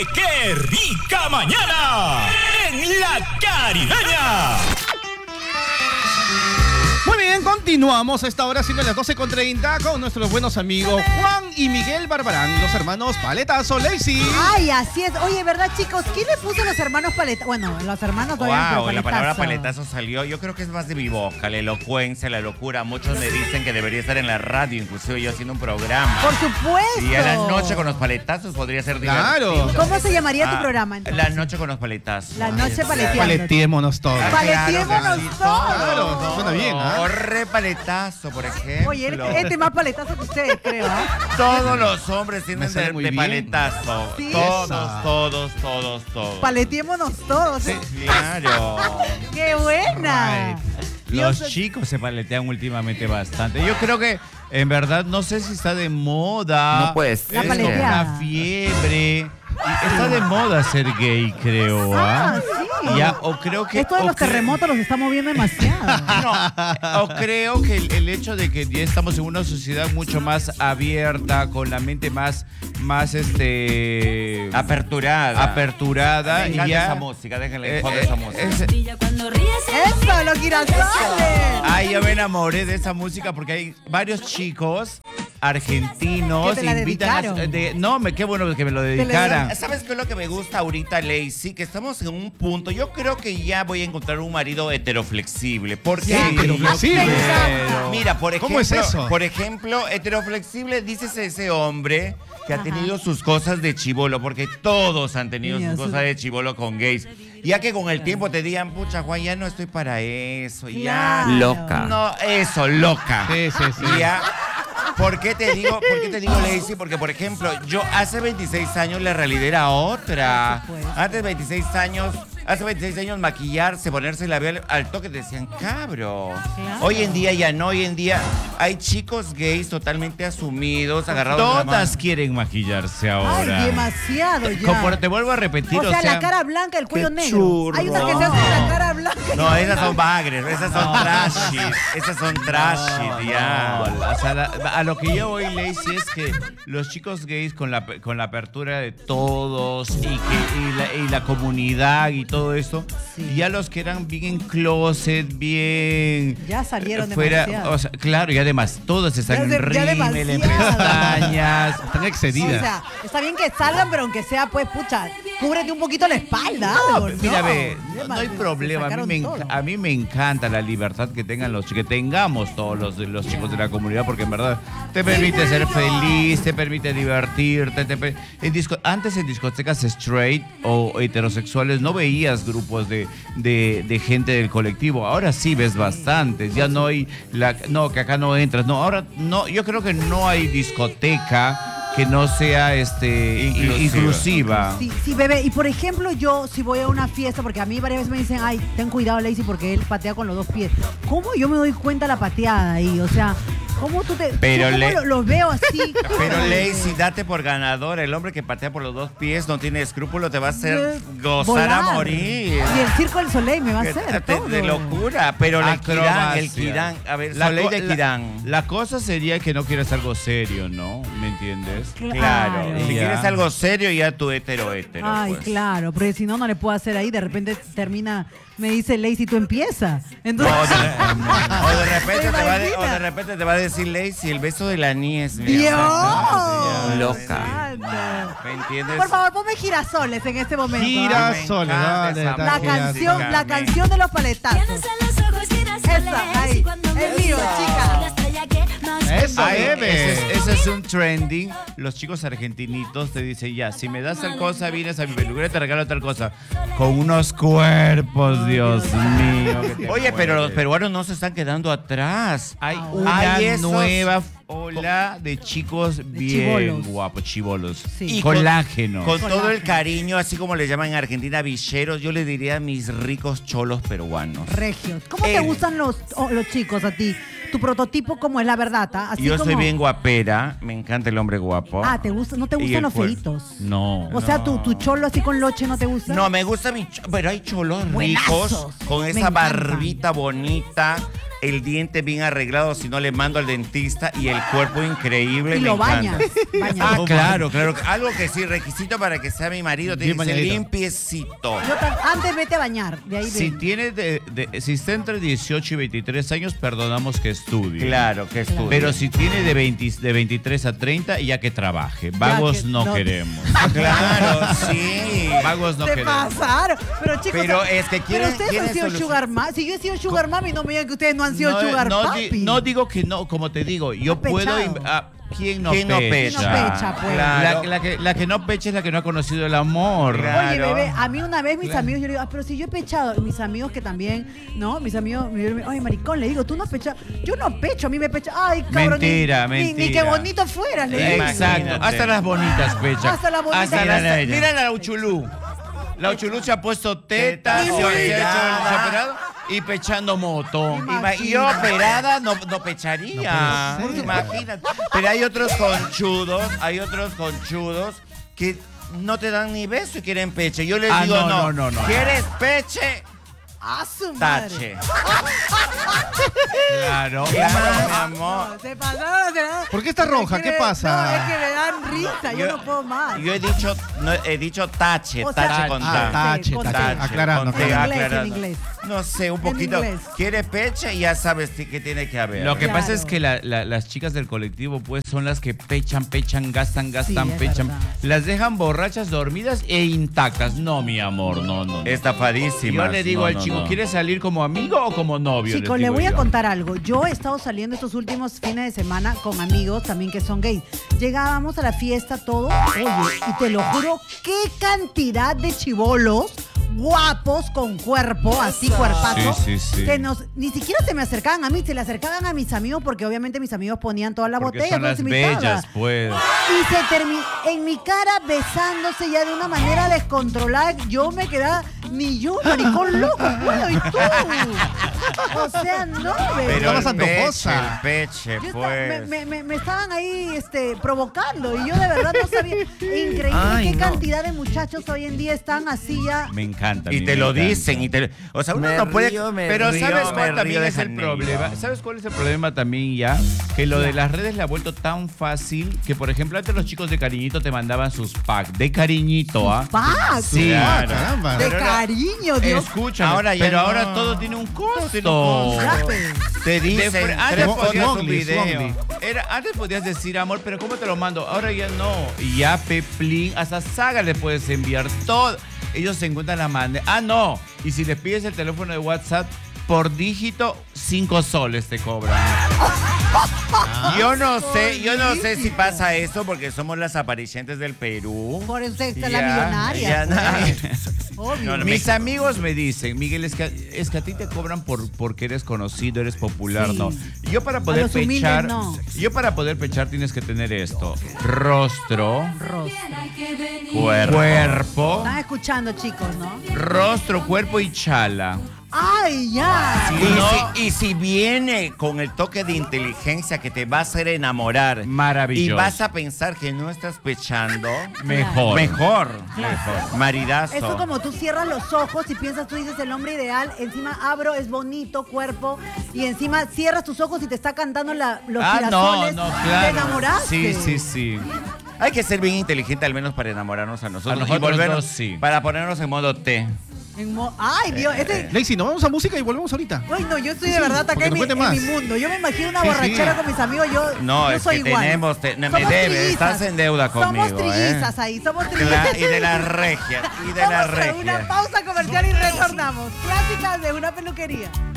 ¡Qué rica mañana! En La Caribeña. Muy bien, continuamos a esta hora siendo las 12:30 con nuestros buenos amigos Juan y Miguel Barbarán, los hermanos Paletazo, Lazy. Ay, así es. Oye, ¿verdad, chicos? ¿Quién le puso los hermanos Paletazo? Bueno, los hermanos todavía. Wow, la palabra paletazo salió. Yo creo que es más de mi boca, la elocuencia, la locura. Muchos me dicen que debería estar en la radio, inclusive yo haciendo un programa. Por supuesto. Y a la noche con los paletazos podría ser divertido. Claro. ¿Cómo se llamaría tu programa entonces? La noche con los paletazos. La noche paleteando. Paletiémonos todos. Paletiémonos todos. Claro, suena bien, ¿ah? Corre paletazo, por ejemplo. Oye, este más paletazo que ustedes, creo, ¿ah? Todos los hombres tienen Me sale muy de bien. paletazo. Sí. Todos. Paletiémonos todos. Sí, claro. ¡Qué buena! Los Dios- chicos se paletean últimamente bastante. Yo creo que, en verdad, no sé si está de moda. No puede ser. La paleteada. Una fiebre. Y está de moda ser gay, creo. Ah, sí. Ya, o creo que... Esto de o los cre- terremotos los está moviendo demasiado. No, o creo que el hecho de que ya estamos en una sociedad mucho más abierta, con la mente más aperturada Me y encanta ya esa música, déjenle joder esa música. ¡Eso, los girasales! Ay, yo me enamoré de esa música porque hay varios chicos argentinos Que te la dedicaron. qué bueno que me lo dedicaran. ¿Sabes qué es lo que me gusta ahorita, Lazy? Que estamos en un punto. Yo creo que ya voy a encontrar un marido heteroflexible. ¿Por qué? Sí, heteroflexible. Pero- Mira, por ejemplo, ¿Cómo es eso? Por ejemplo, heteroflexible, dices ese hombre que ha tenido sus cosas de chibolo, porque todos han tenido Mira, sus su- cosas de chibolo con gays. Ya que con el tiempo te digan, pucha, Juan, ya no estoy para eso, ya. Claro. Loca. No, eso, loca. Sí. Ya. ¿Por qué te digo Lazy? Porque, por ejemplo, yo hace 26 años la realidad era otra. Por supuesto. Hace 26 años maquillarse, ponerse labial al toque te decían, cabro. Claro. Hoy en día ya no, hoy en día hay chicos gays totalmente asumidos, agarrados de la Todas mano. quieren maquillarse Ay, ahora. demasiado ya. Como te vuelvo a repetir, O sea, la cara blanca, el cuello negro. churro. Hay una que se hace la cara blanca. No, esas son bagres, esas son trashy. Esas son trashy, ya. O sea, a lo que yo voy, Lazy, es que los chicos gays con la apertura de todos y la comunidad y todo eso, Sí. ya los que eran bien en closet, bien Ya salieron fuera, demasiado. o sea, claro, y además todos están Ya en rímel, en demasiado. pestañas. Están O excedidas. sea, está bien que salgan, pero aunque sea, pues, pucha, cúbrete un poquito la espalda. No, algo, mira, ¿no? ve, no hay Se problema. sacaron todo. A mí me encanta la libertad que tengan que tengamos todos los chicos de la comunidad, porque en verdad te permite ser feliz, te permite divertirte. Antes en discotecas straight o heterosexuales no veías grupos de gente del colectivo. Ahora sí ves bastantes. Ya no hay que acá no entras. No, ahora no. Yo creo que no hay discoteca que no sea inclusiva. Sí, bebé. Y por ejemplo, yo si voy a una fiesta, porque a mí varias veces me dicen, ay, ten cuidado, Lazy, porque él patea con los dos pies. ¿Cómo yo me doy cuenta la pateada ahí? O sea, ¿cómo tú te... Pero yo cómo los veo así? Pero Lazy, date por ganador. El hombre que patea por los dos pies no tiene escrúpulo, te va a hacer gozar a Volar. morir. Y el Circo del Soleil me va a hacer todo. De locura, pero el Acrobacia. Kirán, a ver, La Soleil co- de Kirán. La cosa sería que no quieres algo serio, ¿no? ¿Me entiendes? Claro, si Ya. quieres algo serio, ya tú hetero. Ay, Pues. claro, porque si no, no le puedo hacer ahí. De repente termina, me dice Lazy, tú empieza. O Entonces, de repente ¿Te te va imaginas? o de repente te va a decir Lazy, el beso de la niñez. ¡Dios! Loca. Santo. ¿Me entiendes? Por favor, ponme girasoles en este momento. ¿ah? Girasoles, Me encanta dale, esa dale, La canción de los paletazos. Esa, ahí. Es mío, chica. Eso, Ay, bebé. ese es un trending. Los chicos argentinitos te dicen, ya, si me das tal cosa, vienes a mi peluquería, te regalo tal cosa. Con unos cuerpos, Dios mío. que te Oye, pero los mueres. peruanos no se están quedando atrás. Hay una Hay esos- nueva ola de chicos bien chibolos. guapos, chibolos. Sí. Y Colágeno. Con todo el cariño, así como le llaman en Argentina villeros, yo le diría a mis ricos cholos peruanos. Regios. ¿Cómo te gustan los chicos a ti? Tu prototipo, ¿cómo es la verdad? ¿Ah? Así Yo como... soy bien guapera, me encanta el hombre guapo. Ah, ¿te gusta? ¿No te Y gustan el los cuerpo. feitos? No. O sea, tu cholo así con loche no te gusta. No, me gusta pero hay cholos Buenazos. ricos con Me esa encantan. barbita bonita, el diente bien arreglado, si no le mando al dentista y el cuerpo increíble. Y me lo encanta. bañas. Ah, claro. Algo que sí, requisito para que sea mi marido, tiene que ser bañadito. limpiecito. Antes vete a bañar. De ahí Si ven. tiene si está entre 18 y 23 años, perdonamos que estudie. Claro, que estudie. Pero si tiene de 23 a 30, ya que trabaje. Vagos que no no. queremos. Claro, sí. Vagos no Se queremos. pasaron. Pero chicos, Pero es que pero quieren- ustedes quieren han sido solución. sugar mami. Si yo he sido sugar mami, no me digan que ustedes no han sido sugar papi. No digo que no, como te digo, yo Ha puedo... pechado. ¿Quién no ¿Quién no pecha? ¿Quién no pecha, pues? Claro. La que no pecha es la que no ha conocido el amor. Claro. Oye, bebé, a mí una vez mis Claro. amigos, yo le digo, pero si yo he pechado, mis amigos que también, ¿no? Mis amigos, oye, maricón, le digo, tú no has pechado. Yo no pecho, a mí me pecha. Ay, cabrón. Mentira, Ni que mentira. bonito fueras, le digo. Exacto. Imagínate. Hasta las bonitas pechan. Hasta las bonitas. Mira la Uchulú. La Uchulú se ha puesto tetas, Teta, se ha operada. operado y pechando moto. Y yo operada no pecharía. No puede ser. Imagínate. Pero hay otros conchudos que no te dan ni beso y quieren peche. Yo les Ah, digo, no. ¿Quieres peche? ¡A su madre! Tache. Claro. Claro, mi amor. No, se pasaron, ¿Por qué está roja? Es ¿Qué que pasa? No, es que me dan risa, yo no puedo más. Yo he dicho tache, O sea, tache con Ah, ta. tache, con tache. tache. Aclarando. Con T, En inglés, aclarando. en inglés. No sé, un poquito. inglés. ¿Quiere peche? Ya sabes qué tiene que haber. Lo que Claro. pasa es que las chicas del colectivo pues son las que pechan, gastan, Sí, es pechan. verdad. Las dejan borrachas, dormidas e intactas. No, mi amor, no. Estafadísimas. Yo le digo No, al no, chico, no. ¿quieres salir como amigo o como novio? Chicos, Les le digo voy a yo. contar algo. Yo he estado saliendo estos últimos fines de semana con amigos también que son gays. Llegábamos a la fiesta, todo. Oye, y te lo juro, qué cantidad de chibolos guapos con cuerpo, así cuerpazo, Sí. que ni siquiera se me acercaban a mí, se le acercaban a mis amigos porque obviamente mis amigos ponían toda la Porque botella, son todos las invitados. bellas, pues. Y se terminó en mi cara besándose ya de una manera descontrolada. Yo me quedaba, ni yo, maricón loco, puedo, y tú. O sea, no, bebé. Pero Estabas antojosa. el peche, Yo pues. me estaban ahí provocando y yo de verdad no sabía. Increíble Ay, qué no. cantidad de muchachos hoy en día están así ya. Me encanta. Y te lo dicen. O sea, uno Me no puede. río, pero ¿sabes cuál también es el problema? ¿Sabes cuál es el problema también ya? Que lo de las redes le ha vuelto tan fácil que, por ejemplo, antes los chicos de cariñito te mandaban sus packs. De cariñito, ¿ah? ¡Paz! Sí. Ah, Claro. caramba. De Pero ahora- cariño, Dios. Escúchame, Ahora ya pero no. ahora todo tiene un costo. Ya, pues. Te dicen. Antes tres podías fotos, un Swangly, video. Swangly. Antes podías decir, amor, pero ¿cómo te lo mando? Ahora ya no. Y ya, Peplín, hasta Saga le puedes enviar todo. Ellos se encuentran la manera. Ah, no. Y si le pides el teléfono de WhatsApp, por dígito, 5 soles te cobran. Yo no sé si pasa eso porque somos las aparecientes del Perú. Por eso está la Ya, millonaria. ya, pues. Obvio. No, Mis amigos me dicen, Miguel, es que a ti te cobran porque eres conocido, eres popular, Sí. ¿no? Yo para poder los humildes, pechar, no. yo para poder pechar tienes que tener esto: rostro, cuerpo, Están escuchando, chicos, ¿no? rostro, cuerpo y chala. ¡Ay, ya! Sí. Y, No. y si viene con el toque de inteligencia que te va a hacer enamorar Maravilloso. y vas a pensar que no estás pechando, Mejor. mejor. Claro. Maridazo. Eso como tú cierras los ojos y piensas, tú dices el hombre ideal, encima abro, es bonito, cuerpo, y encima cierras tus ojos y te está cantando los girasoles. no, Te claro. enamoraste. Sí. Hay que ser bien inteligente al menos para enamorarnos a nosotros. A nosotros y volvernos, dos, sí. Para ponernos en modo T. Ay, Dios, Lacey, nos vamos a música y volvemos ahorita. Ay, no, yo estoy de verdad acá porque en nos cuente mi más. mundo. Yo me imagino una Sí, borrachera sí. con mis amigos. Yo No, yo es soy que igual. tenemos, me Somos debes, trillizas. estás en deuda conmigo. Somos trillizas ahí, somos trillizas. Y de la regia, y de la Vamos a regia. una pausa comercial y retornamos. Clásicas de una peluquería.